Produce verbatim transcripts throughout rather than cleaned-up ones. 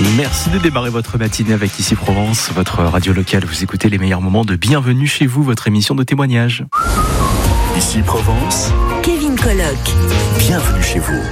Merci de démarrer votre matinée avec Ici Provence, votre radio locale. Vous écoutez les meilleurs moments de Bienvenue chez vous, votre émission de témoignages. Ici Provence, Kevin Colloque. Bienvenue chez vous.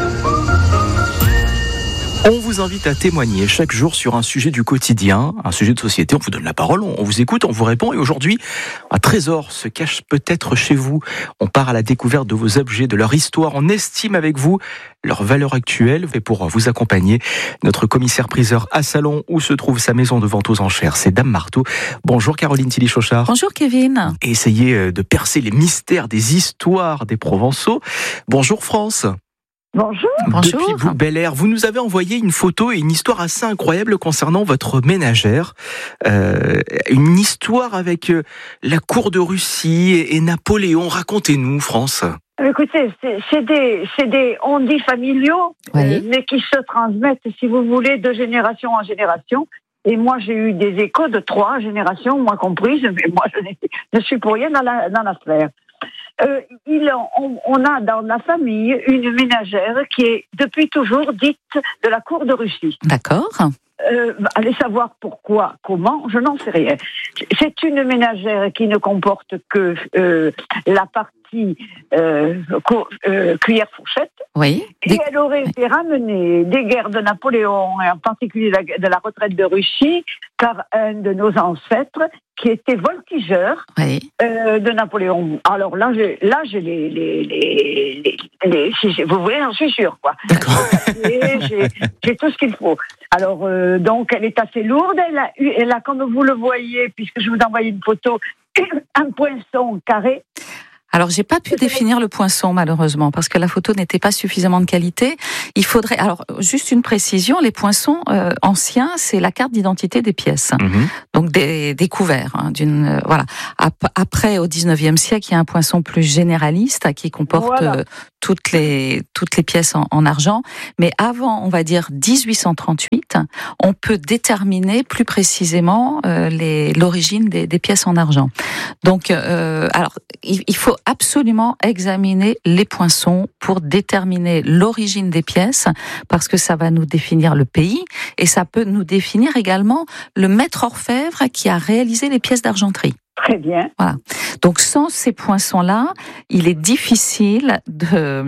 On vous invite à témoigner chaque jour sur un sujet du quotidien, un sujet de société. On vous donne la parole, on vous écoute, on vous répond. Et aujourd'hui, un trésor se cache peut-être chez vous. On part à la découverte de vos objets, de leur histoire. On estime avec vous leur valeur actuelle. Et pour vous accompagner, notre commissaire-priseur à Salon, où se trouve sa maison de vente aux enchères, c'est Dame Marteau. Bonjour Caroline Tilly-Chauchard. Bonjour Kevin. Et essayez de percer les mystères des histoires des Provençaux. Bonjour France. Bonjour. Bonjour. Depuis vous, Bel Air, vous nous avez envoyé une photo et une histoire assez incroyable concernant votre ménagère. Euh, une histoire avec euh, la cour de Russie et, et Napoléon. Racontez-nous, France. Écoutez, c'est, c'est des, c'est des on-dit familiaux, Oui. euh, mais qui se transmettent, si vous voulez, de génération en génération. Et moi, j'ai eu des échos de trois générations, moi comprise, mais moi, je, n'ai, je suis pour rien dans, la, dans l'affaire. Euh, il, on, on a dans la famille une ménagère qui est depuis toujours dite de la cour de Russie. D'accord. Euh, allez savoir pourquoi, comment, je n'en sais rien. C'est une ménagère qui ne comporte que euh, la partie euh, cu- euh, cuillère-fourchette. Oui. Et Des- elle aurait été ramenée des guerres de Napoléon, et en particulier la- de la retraite de Russie, par un de nos ancêtres qui était voltigeur Oui. euh, de Napoléon. Alors là, j'ai, là, j'ai les, les, les, les, les- si j'ai- vous voulez, j'en suis sûre, quoi. D'accord. Et j'ai, j'ai tout ce qu'il faut. Alors, euh, donc, elle est assez lourde. Elle a, eu, elle a, comme vous le voyez, puisque je vous ai envoyé une photo, un poinçon carré. Alors, j'ai pas pu définir le poinçon, malheureusement, parce que la photo n'était pas suffisamment de qualité. Il faudrait, alors, juste une précision, les poinçons euh, anciens, c'est la carte d'identité des pièces. Mm-hmm. Donc, des, des couverts, hein, d'une, euh, voilà. Ap- Après, au dix-neuvième siècle, il y a un poinçon plus généraliste qui comporte Voilà. euh, toutes les, toutes les pièces en, en argent. Mais avant, on va dire dix-huit cent trente-huit, on peut déterminer plus précisément euh, les, l'origine des, des pièces en argent. Donc, euh, alors, il, il faut absolument examiner les poinçons pour déterminer l'origine des pièces, parce que ça va nous définir le pays et ça peut nous définir également le maître orfèvre qui a réalisé les pièces d'argenterie. Très bien. Voilà. Donc sans ces poinçons-là, il est difficile de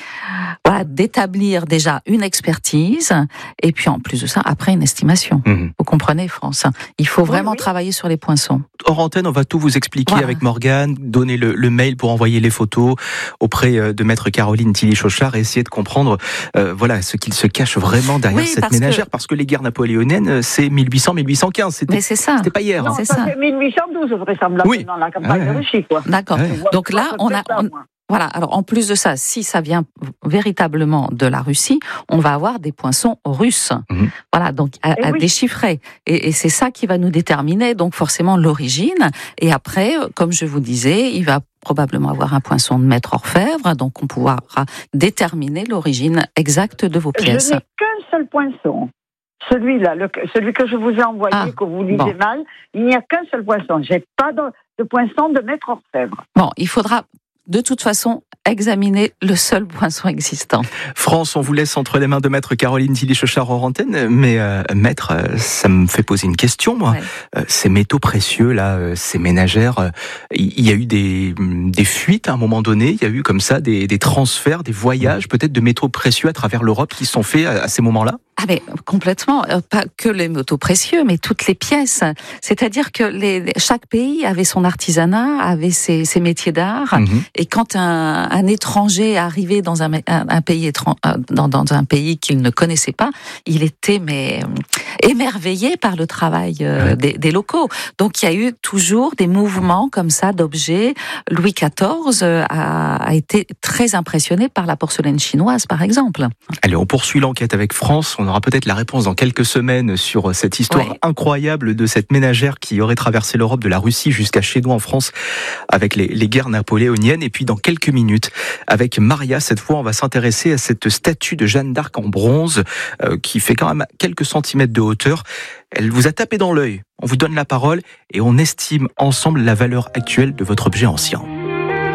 voilà, d'établir déjà une expertise et puis en plus de ça, après une estimation. Mm-hmm. Vous comprenez, France? Il faut vraiment oui. travailler sur les poinçons. Hors antenne, on va tout vous expliquer Voilà. avec Morgane, donner le, le mail pour envoyer les photos auprès de maître Caroline Tilly-Chauchard et essayer de comprendre euh, voilà, ce qu'il se cache vraiment derrière Oui, cette parce ménagère. que- Parce que les guerres napoléoniennes, c'est mille huit cents à mille huit cent quinze. C'était, Mais c'est ça. c'était pas hier. Non, hein. c'est ça, ça. c'est mille huit cent douze, vraisemblablement, Oui. dans la campagne Ouais, ouais. de Russie, quoi. D'accord. Ouais. Donc là, on a, on- voilà. Alors en plus de ça, si ça vient véritablement de la Russie, on va avoir des poinçons russes. Mhm. Voilà, donc à, Eh à oui. déchiffrer. Et, et c'est ça qui va nous déterminer donc forcément l'origine. Et après, comme je vous disais, il va probablement avoir un poinçon de maître orfèvre, donc on pourra déterminer l'origine exacte de vos Je pièces. n'ai qu'un seul poinçon. Celui-là, le, celui que je vous ai envoyé, Ah, que vous lisez bon. mal, il n'y a qu'un seul poinçon. J'ai pas de, de poinçon de maître orfèvre. Bon, il faudra de toute façon examiner le seul poinçon existant. France, on vous laisse entre les mains de maître Caroline Tilly-Chauchard hors antenne, mais euh, maître, euh, ça me fait poser une question, moi. Ouais. Euh, ces métaux précieux, là, euh, ces ménagères, euh, il y a eu des, des fuites à un moment donné, il y a eu comme ça des, des transferts, des voyages peut-être de métaux précieux à travers l'Europe qui sont faits à, à ces moments-là? Ah mais complètement, euh, pas que les métaux précieux, mais toutes les pièces. C'est-à-dire que les, chaque pays avait son artisanat, avait ses, ses métiers d'art, Mmh. et quand un, un étranger arrivait dans un, un, un pays étran, dans, dans un pays qu'il ne connaissait pas, il était mais émerveillé par le travail euh, Ouais. des, des locaux. Donc il y a eu toujours des mouvements comme ça d'objets. Louis quatorze a, a été très impressionné par la porcelaine chinoise, par exemple. Allez, on poursuit l'enquête avec France. On aura peut-être la réponse dans quelques semaines sur cette histoire Ouais. incroyable de cette ménagère qui aurait traversé l'Europe de la Russie jusqu'à chez nous en France avec les, les guerres napoléoniennes. Et puis dans quelques minutes, avec Maria, cette fois, on va s'intéresser à cette statue de Jeanne d'Arc en bronze euh, qui fait quand même quelques centimètres de hauteur. Elle vous a tapé dans l'œil. On vous donne la parole et on estime ensemble la valeur actuelle de votre objet ancien.